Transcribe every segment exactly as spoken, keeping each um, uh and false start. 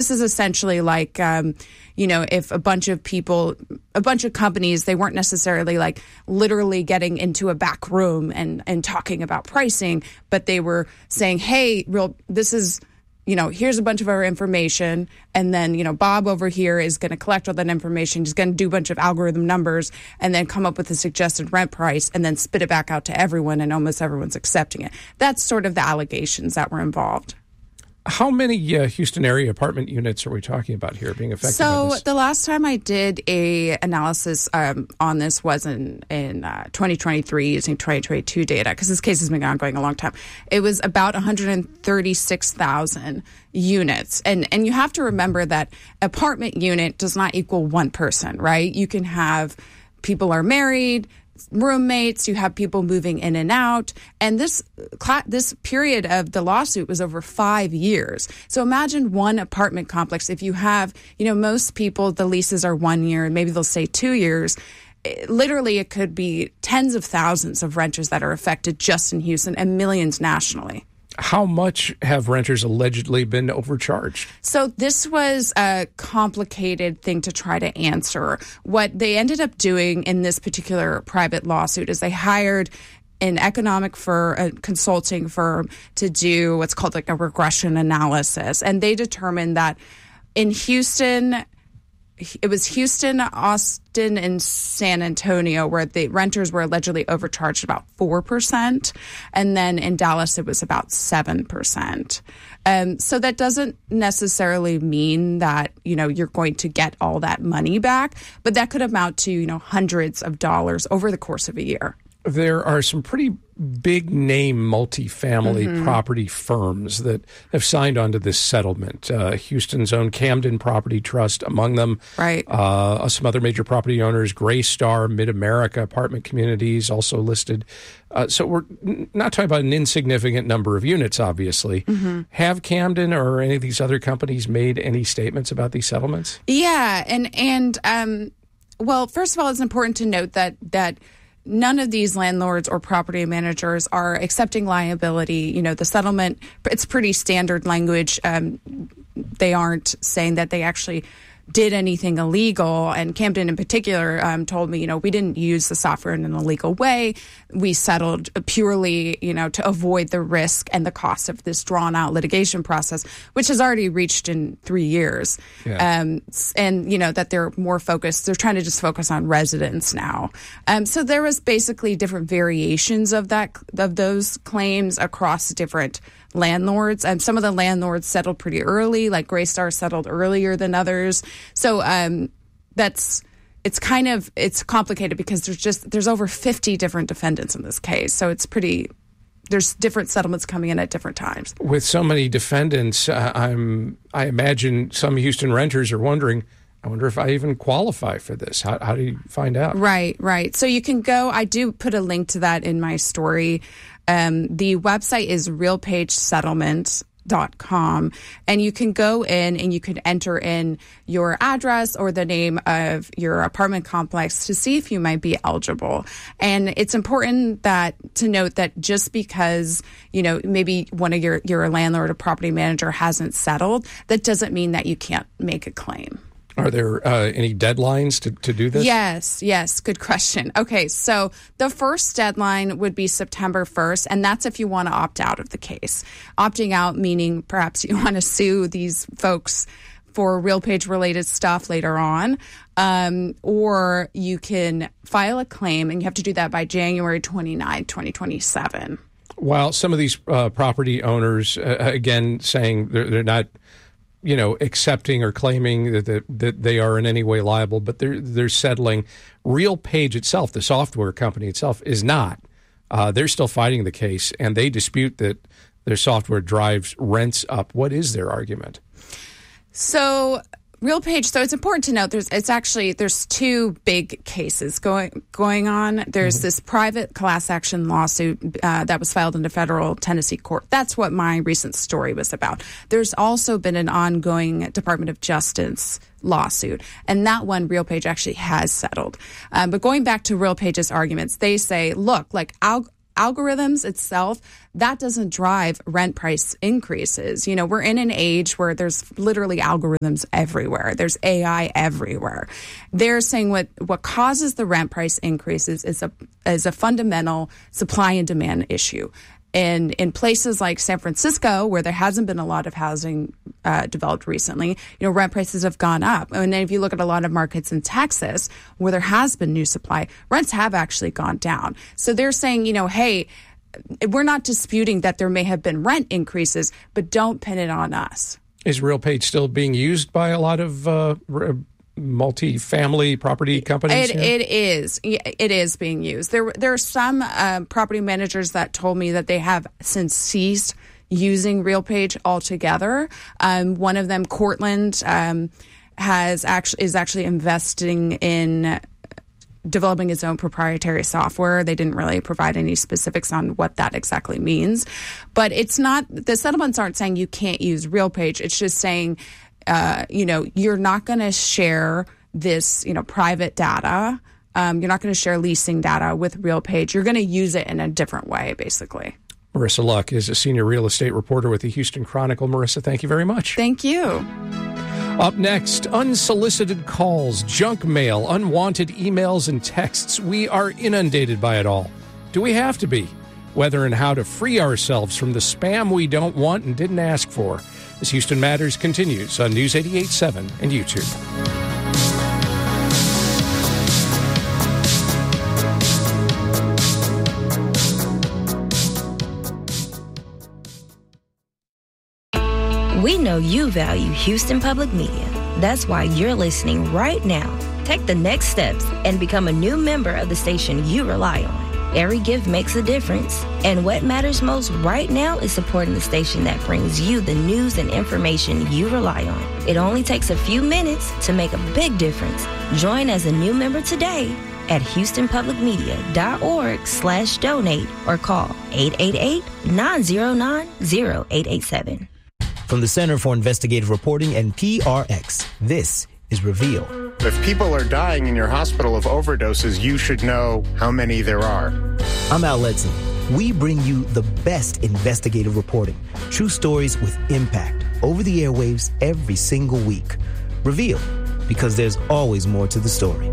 this is essentially like, um, you know, if a bunch of people, a bunch of companies, they weren't necessarily like literally getting into a back room and, and talking about pricing, but they were saying, hey, real, this is, you know, here's a bunch of our information. And then, you know, Bob over here is going to collect all that information. He's going to do a bunch of algorithm numbers and then come up with a suggested rent price and then spit it back out to everyone, and almost everyone's accepting it. That's sort of the allegations that were involved. How many uh, Houston area apartment units are we talking about here being affected so by this? The last time I did a analysis um, on this was in, in uh, twenty twenty-three using twenty twenty-two data, because this case has been ongoing a long time. It was about one hundred thirty-six thousand units. And, and you have to remember that apartment unit does not equal one person, right? You can have people are married, roommates, you have people moving in and out. And this this period of the lawsuit was over five years. So imagine one apartment complex. If you have, you know, most people, the leases are one year, and maybe they'll say two years. Literally, it could be tens of thousands of renters that are affected just in Houston, and millions nationally. How much have renters allegedly been overcharged? So this was a complicated thing to try to answer. What they ended up doing in this particular private lawsuit is they hired an economic firm, a consulting firm, to do what's called like a regression analysis. And they determined that in Houston, it was Houston, Austin, and San Antonio where the renters were allegedly overcharged about four percent. And then in Dallas, it was about seven percent. Um, so that doesn't necessarily mean that, you know, you're going to get all that money back, but that could amount to, you know, hundreds of dollars over the course of a year. There are some pretty big name multifamily mm-hmm. property firms that have signed on to this settlement. Uh, Houston's own Camden Property Trust among them. Right. Uh, some other major property owners, Greystar, Mid-America Apartment Communities also listed. Uh, so we're not talking about an insignificant number of units, obviously. Mm-hmm. Have Camden or any of these other companies made any statements about these settlements? Yeah. And, and um, well, first of all, it's important to note that that none of these landlords or property managers are accepting liability. You know, the settlement, it's pretty standard language. Um, they aren't saying that they actually did anything illegal. And Camden in particular um, told me, you know, we didn't use the software in an illegal way. We settled purely, you know, to avoid the risk and the cost of this drawn out litigation process, which has already reached in three years. Yeah. Um, and, you know, that they're more focused. They're trying to just focus on residents now. Um, so there was basically different variations of that, of those claims across different landlords. And um, some of the landlords settled pretty early, like Greystar settled earlier than others. So um, that's it's kind of it's complicated because there's just there's over fifty different defendants in this case. So it's pretty there's different settlements coming in at different times. With so many defendants, uh, I'm I imagine some Houston renters are wondering, I wonder if I even qualify for this. How, how do you find out? Right, right. So you can go, I do put a link to that in my story. Um, the website is real page settlement dot com, and you can go in and you can enter in your address or the name of your apartment complex to see if you might be eligible. And it's important that to note that just because, you know, maybe one of your, your landlord or property manager hasn't settled, that doesn't mean that you can't make a claim. Are there uh, any deadlines to, to do this? Yes, yes. Good question. Okay, so the first deadline would be September first, and that's if you want to opt out of the case. Opting out meaning perhaps you want to sue these folks for RealPage-related stuff later on, um, or you can file a claim, and you have to do that by January twenty-ninth, twenty twenty-seven. While some of these uh, property owners, uh, again, saying they're, they're not you know, accepting or claiming that, that that they are in any way liable, but they're they're settling. RealPage itself, the software company itself, is not. Uh, they're still fighting the case, and they dispute that their software drives rents up. What is their argument? So RealPage, so it's important to note there's it's actually there's two big cases going going on. There's mm-hmm. this private class action lawsuit uh, that was filed in the federal Tennessee court. That's what my recent story was about. There's also been an ongoing Department of Justice lawsuit, and that one RealPage actually has settled. Um, but going back to RealPage's arguments, they say, look, like I'll algorithms itself, that doesn't drive rent price increases. You know, we're in an age where there's literally algorithms everywhere. There's A I everywhere. They're saying what, what causes the rent price increases is a is a fundamental supply and demand issue. And in places like San Francisco, where there hasn't been a lot of housing uh, developed recently, you know, rent prices have gone up. And then if you look at a lot of markets in Texas, where there has been new supply, rents have actually gone down. So they're saying, you know, hey, we're not disputing that there may have been rent increases, but don't pin it on us. Is RealPage still being used by a lot of uh, multi-family property companies? It, it is. It is being used. There, there are some uh, property managers that told me that they have since ceased using RealPage altogether. Um, one of them, Cortland, um, has actually is actually investing in developing its own proprietary software. They didn't really provide any specifics on what that exactly means. But it's not, the settlements aren't saying you can't use RealPage. It's just saying, uh, you know, you're not going to share this, you know, private data. Um, you're not going to share leasing data with RealPage. You're going to use it in a different way, basically. Marissa Luck is a senior real estate reporter with the Houston Chronicle. Marissa, thank you very much. Thank you. Up next, unsolicited calls, junk mail, unwanted emails and texts. We are inundated by it all. Do we have to be? Whether and how to free ourselves from the spam we don't want and didn't ask for. As Houston Matters continues on News eighty-eight point seven and YouTube. We know you value Houston Public Media. That's why you're listening right now. Take the next steps and become a new member of the station you rely on. Every gift makes a difference, and what matters most right now is supporting the station that brings you the news and information you rely on. It only takes a few minutes to make a big difference. Join as a new member today at houstonpublicmedia.org slash donate or call eight eight eight, nine zero nine, zero eight eight seven. From the Center for Investigative Reporting and P R X, this is Reveal. If people are dying in your hospital of overdoses, you should know how many there are. I'm Al Letson. We bring you the best investigative reporting, true stories with impact, over the airwaves every single week. Reveal, because there's always more to the story.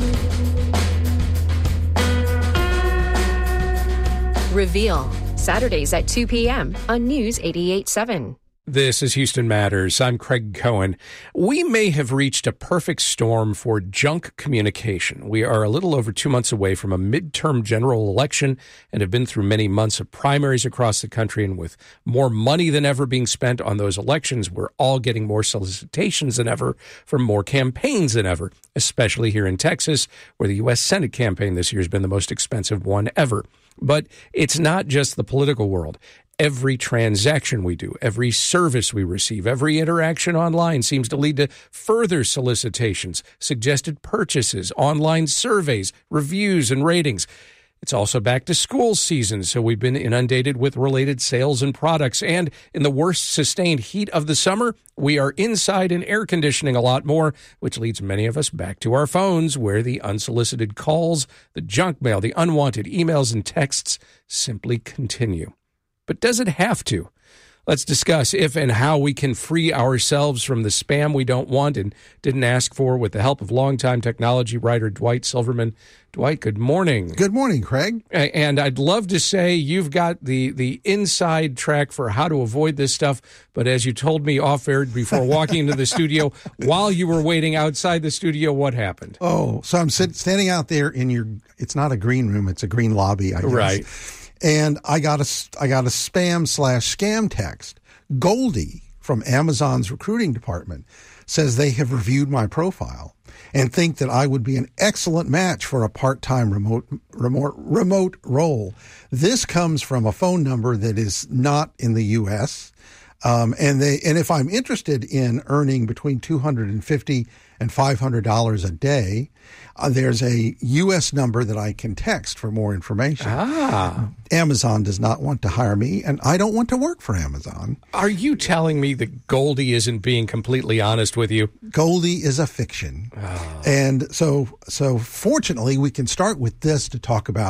Reveal, Saturdays at two p.m. on News eighty-eight point seven. This is Houston Matters. I'm Craig Cohen. We may have reached a perfect storm for junk communication. We are a little over two months away from a midterm general election and have been through many months of primaries across the country. And with more money than ever being spent on those elections, we're all getting more solicitations than ever for more campaigns than ever, especially here in Texas, where the U S Senate campaign this year has been the most expensive one ever. But it's not just the political world. Every transaction we do, every service we receive, every interaction online seems to lead to further solicitations, suggested purchases, online surveys, reviews, and ratings. It's also back to school season, so we've been inundated with related sales and products. And in the worst sustained heat of the summer, we are inside in air conditioning a lot more, which leads many of us back to our phones, where the unsolicited calls, the junk mail, the unwanted emails and texts simply continue. But does it have to? Let's discuss if and how we can free ourselves from the spam we don't want and didn't ask for with the help of longtime technology writer Dwight Silverman. Dwight, good morning. Good morning, Craig. And I'd love to say you've got the, the inside track for how to avoid this stuff, but as you told me off-air before walking into the studio, while you were waiting outside the studio, what happened? Oh, so I'm sit, standing out there in your, it's not a green room, it's a green lobby, I guess. Right. And I got a, I got a spam slash scam text. Goldie from Amazon's recruiting department says they have reviewed my profile and think that I would be an excellent match for a part-time remote, remote, remote role. This comes from a phone number that is not in the U S Um, and they, and if I'm interested in earning between two hundred fifty dollars and five hundred dollars a day, uh, there's a U S number that I can text for more information. Ah. Amazon does not want to hire me, and I don't want to work for Amazon. Are you telling me that Goldie isn't being completely honest with you? Goldie is a fiction. Oh. And so, so fortunately, we can start with this to talk about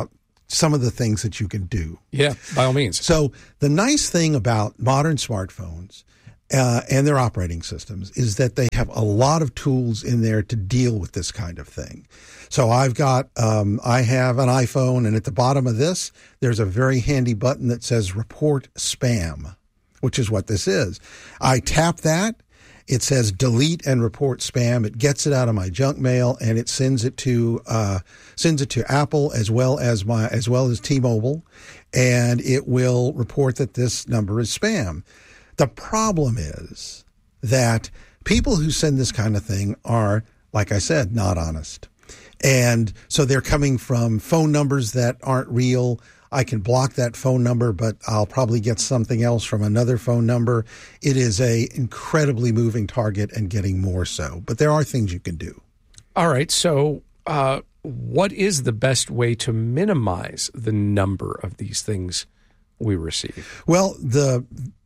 some of the things that you can do. Yeah, by all means. So the nice thing about modern smartphones uh, and their operating systems is that they have a lot of tools in there to deal with this kind of thing. So I've got, um, I have an iPhone, and at the bottom of this, there's a very handy button that says report spam, which is what this is. I tap that. It says delete and report spam. It gets it out of my junk mail, and it sends it to uh, sends it to Apple as well as my as well as T-Mobile, and it will report that this number is spam. The problem is that people who send this kind of thing are, like I said, not honest, and so they're coming from phone numbers that aren't real. I can block that phone number, but I'll probably get something else from another phone number. It is a incredibly moving target and getting more so. But there are things you can do. All right. So uh, what is the best way to minimize the number of these things we receive? Well, the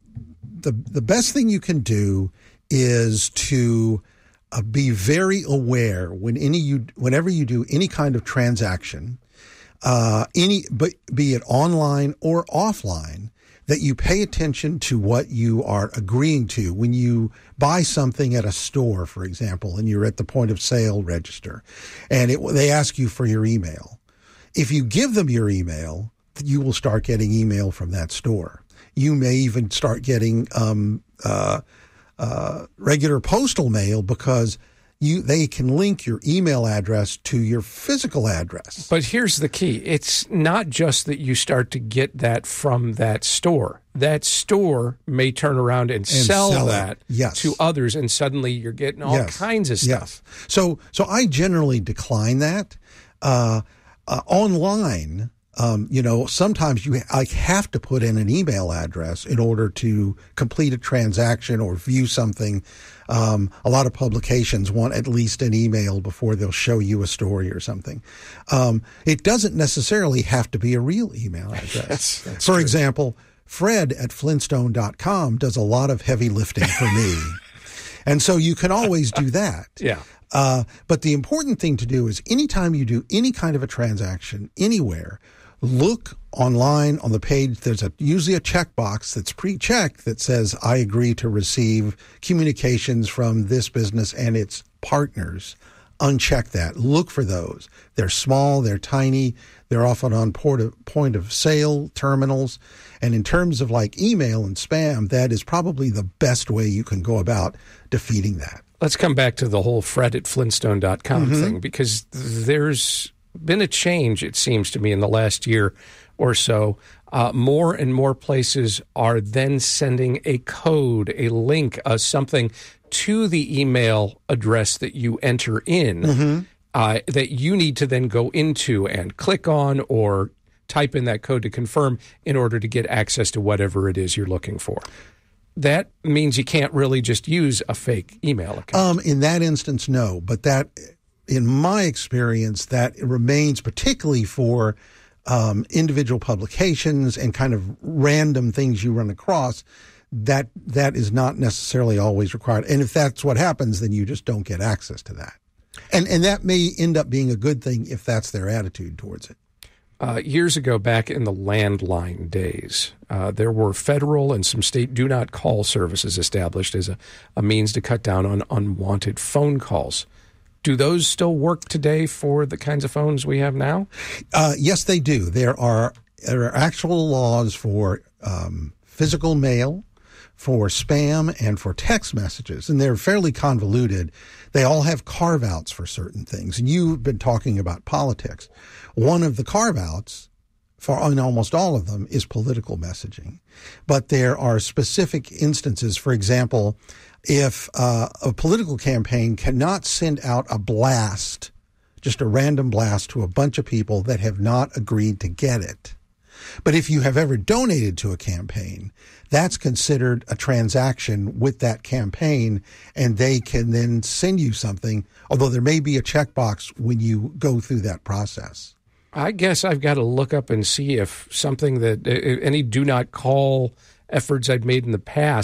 the the best thing you can do is to uh, be very aware when any you whenever you do any kind of transaction, Uh, any, but be it online or offline, that you pay attention to what you are agreeing to. When you buy something at a store, for example, and you're at the point of sale register, and it, they ask you for your email. If you give them your email, you will start getting email from that store. You may even start getting um, uh, uh, regular postal mail because You, they can link your email address to your physical address. But here's the key. It's not just that you start to get that from that store. That store may turn around and, and sell, sell that yes. to others, and suddenly you're getting all yes. kinds of stuff. Yes. So, so I generally decline that. Uh, uh, online, um, you know, sometimes you I have to put in an email address in order to complete a transaction or view something. Um, a lot of publications want at least an email before they'll show you a story or something. Um, it doesn't necessarily have to be a real email address. that's, that's for true. example, Fred at Flintstone dot com does a lot of heavy lifting for me. And so you can always do that. Yeah. Uh, but the important thing to do is anytime you do any kind of a transaction anywhere, look online on the page. There's a usually a checkbox that's pre-checked that says, I agree to receive communications from this business and its partners. Uncheck that. Look for those. They're small. They're tiny. They're often on port of, point of sale terminals. And in terms of like email and spam, that is probably the best way you can go about defeating that. Let's come back to the whole Fred at Flintstone dot com Mm-hmm. thing, because there's been a change, it seems to me, in the last year or so. Uh, more and more places are then sending a code, a link, uh, something to the email address that you enter in mm-hmm. uh, that you need to then go into and click on or type in that code to confirm in order to get access to whatever it is you're looking for. That means you can't really just use a fake email account. Um, in that instance, no. But that, in my experience, that remains particularly for um, individual publications and kind of random things you run across. That that is not necessarily always required. And if that's what happens, then you just don't get access to that. And and that may end up being a good thing if that's their attitude towards it. Uh, years ago, back in the landline days, uh, there were federal and some state do not call services established as a, a means to cut down on unwanted phone calls. Do those still work today for the kinds of phones we have now? Uh, yes, they do. There are there are actual laws for um, physical mail, for spam, and for text messages, and they're fairly convoluted. They all have carve-outs for certain things, and you've been talking about politics. One of the carve-outs for in almost all of them is political messaging, but there are specific instances. For example, if uh, a political campaign cannot send out a blast, just a random blast to a bunch of people that have not agreed to get it. But if you have ever donated to a campaign, that's considered a transaction with that campaign, and they can then send you something, although there may be a checkbox when you go through that process. I guess I've got to look up and see if something that, any do not call efforts I've made in the past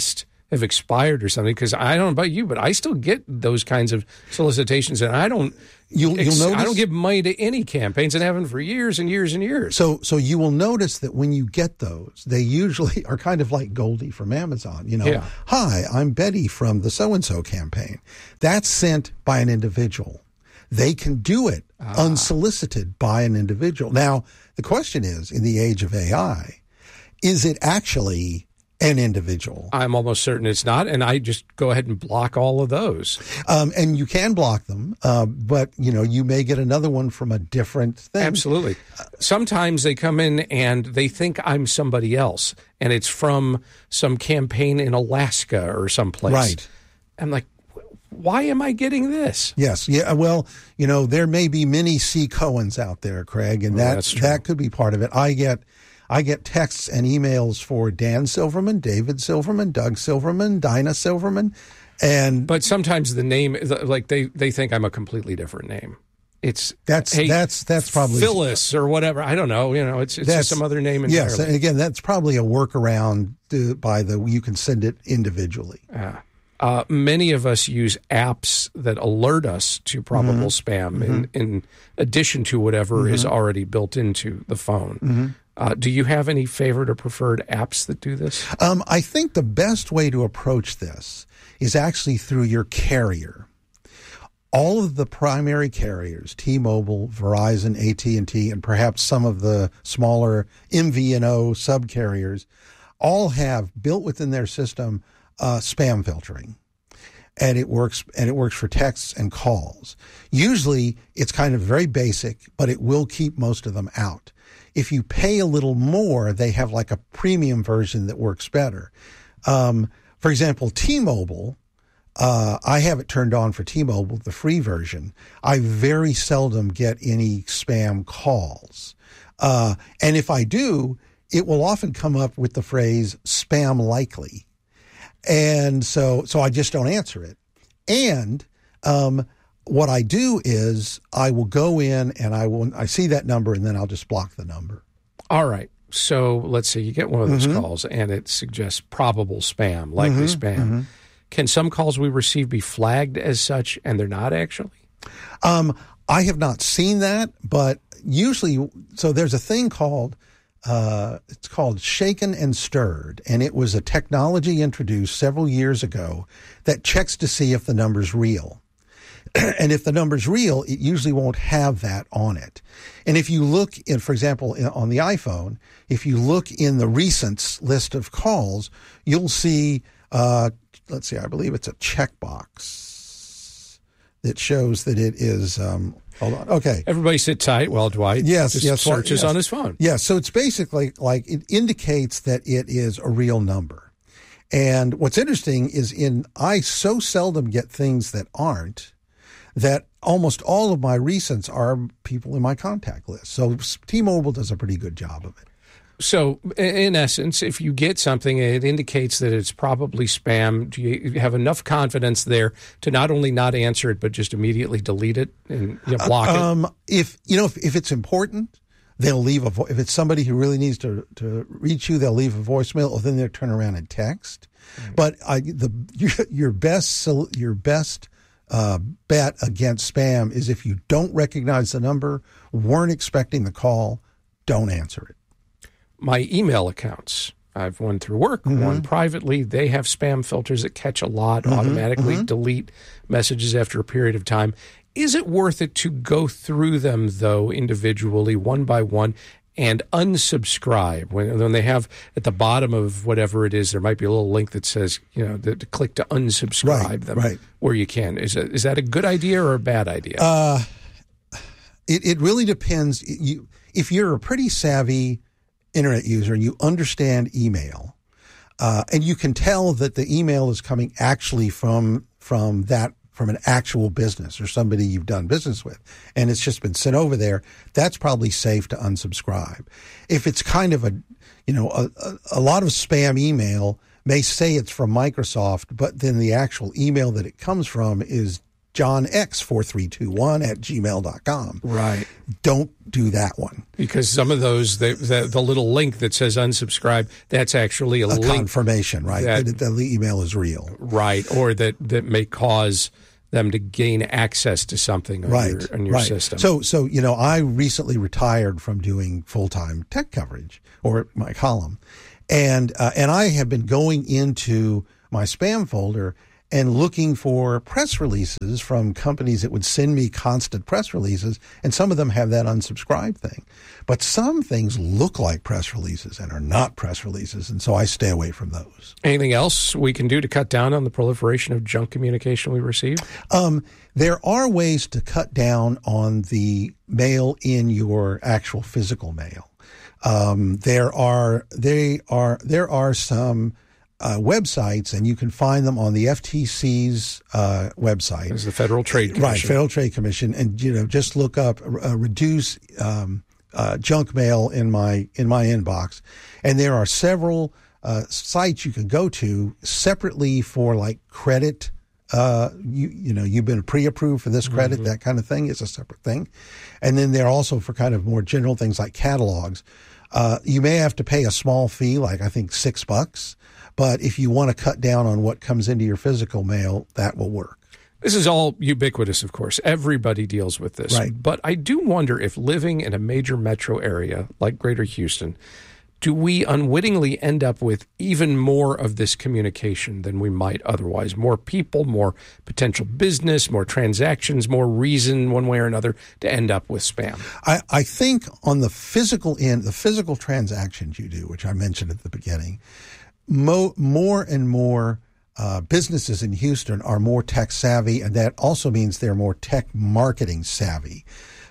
have expired or something, because I don't know about you, but I still get those kinds of solicitations, and I don't. You'll, you'll ex- notice, I don't give money to any campaigns, and haven't for years and years and years. So, so you will notice that when you get those, they usually are kind of like Goldie from Amazon. You know, Yeah. Hi, I'm Betty from the so-and-so campaign. That's sent by an individual. They can do it ah. unsolicited by an individual. Now, the question is, in the age of A I, is it actually an individual? I'm almost certain it's not, and I just go ahead and block all of those. Um, and you can block them, uh, but you know you may get another one from a different thing. Absolutely. Sometimes they come in and they think I'm somebody else, and it's from some campaign in Alaska or someplace. Right. I'm like, why am I getting this? Yes. Yeah. Well, you know, there may be many C. Cohens out there, Craig, and Well, that that's true. that could be part of it. I get. I get texts and emails for Dan Silverman, David Silverman, Doug Silverman, Dinah Silverman, and But sometimes the name, like they, they think I'm a completely different name. It's that's hey, that's that's probably Phyllis or whatever. I don't know. You know, it's it's just some other name entirely. Yes, and again, that's probably a workaround to, by the you can send it individually. Uh, uh, many of us use apps that alert us to probable mm-hmm. spam mm-hmm. in in addition to whatever mm-hmm. is already built into the phone. Mm-hmm. Uh, do you have any favorite or preferred apps that do this? Um, I think the best way to approach this is actually through your carrier. All of the primary carriers, T-Mobile, Verizon, A T and T, and perhaps some of the smaller M V N O subcarriers, all have built within their system uh, spam filtering. And it works, and it works for texts and calls. Usually, it's kind of very basic, but it will keep most of them out. If you pay a little more, they have like a premium version that works better. Um, for example, T-Mobile, uh, I have it turned on for T-Mobile, the free version. I very seldom get any spam calls. Uh, and if I do, it will often come up with the phrase spam likely. And so, so I just don't answer it. And, um, what I do is I will go in and I will I see that number and then I'll just block the number. All right. So let's say you get one of those mm-hmm. calls and it suggests probable spam, likely mm-hmm. spam. Mm-hmm. Can some calls we receive be flagged as such and they're not actually? Um, I have not seen that, but usually, so there's a thing called, uh, it's called Shaken and Stirred, and it was a technology introduced several years ago that checks to see if the number's real. And if the number's real, it usually won't have that on it. And if you look in, for example, in, on the iPhone, if you look in the recents list of calls, you'll see, uh, let's see, I believe it's a checkbox that shows that it is, um, hold on, okay. Everybody sit tight while Dwight yes, just yes, searches yes. on his phone. Yeah, so it's basically like it indicates that it is a real number. And what's interesting is in I so seldom get things that aren't, that almost all of my recents are people in my contact list. So T-Mobile does a pretty good job of it. So in essence, if you get something, it indicates that it's probably spam. Do you have enough confidence there to not only not answer it, but just immediately delete it and you know, block uh, um, it? If, you know, if, if it's important, they'll leave a vo- if it's somebody who really needs to, to reach you, they'll leave a voicemail or then they'll turn around and text. Mm-hmm. But I, the your, your best your best Uh, bet against spam is if you don't recognize the number, weren't expecting the call, don't answer it. My email accounts, I've one through work, mm-hmm. one privately. They have spam filters that catch a lot, mm-hmm. automatically mm-hmm. delete messages after a period of time. Is it worth it to go through them, though, individually, one by one, and unsubscribe? When, when they have at the bottom of whatever it is, there might be a little link that says, you know, to, to click to unsubscribe right, them right. where you can. Is that, is that a good idea or a bad idea? Uh, it, it really depends. You, if you're a pretty savvy internet user and you understand email, uh, and you can tell that the email is coming actually from from that from an actual business or somebody you've done business with, and it's just been sent over there, that's probably safe to unsubscribe. If it's kind of a, you know, a, a, a lot of spam email may say it's from Microsoft, but then the actual email that it comes from is john x four three two one at gmail dot com. Right. Don't do that one. Because some of those, the, the, the little link that says unsubscribe, that's actually a, A link. confirmation, right? That, that the email is real. Right. Or that, that may cause them to gain access to something on right. your, on your right. system. So, so, you know, I recently retired from doing full-time tech coverage, or my column. And, uh, and I have been going into my spam folder and looking for press releases from companies that would send me constant press releases, and some of them have that unsubscribe thing. But some things look like press releases and are not press releases, and so I stay away from those. Anything else we can do to cut down on the proliferation of junk communication we receive? Um, there are ways to cut down on the mail in your actual physical mail. Um, there are they are there are some Uh, websites, and you can find them on the F T C's uh, website. It's the Federal Trade Commission. Right, Federal Trade Commission, and you know, just look up uh, reduce um, uh, junk mail in my in my inbox, and there are several uh, sites you can go to separately for like credit. Uh, you you know, you've been pre-approved for this credit, mm-hmm. that kind of thing. It's a separate thing, and then they're also for kind of more general things like catalogs. Uh, you may have to pay a small fee, like I think six bucks. But if you want to cut down on what comes into your physical mail, that will work. This is all ubiquitous, of course. Everybody deals with this. Right. But I do wonder if living in a major metro area like Greater Houston, do we unwittingly end up with even more of this communication than we might otherwise? More people, more potential business, more transactions, more reason one way or another to end up with spam. I, I think on the physical end, the physical transactions you do, which I mentioned at the beginning, Mo, more and more uh, businesses in Houston are more tech savvy, and that also means they're more tech marketing savvy.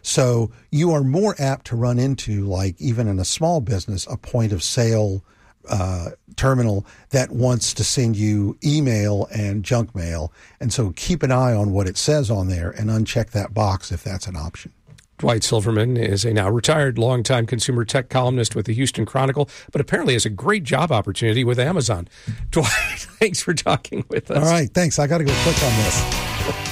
So you are more apt to run into, like even in a small business, a point of sale uh, terminal that wants to send you email and junk mail. And so keep an eye on what it says on there and uncheck that box if that's an option. Dwight Silverman is a now retired longtime consumer tech columnist with the Houston Chronicle, but apparently has a great job opportunity with Amazon. Dwight, thanks for talking with us. All right, thanks. I got to go click on this.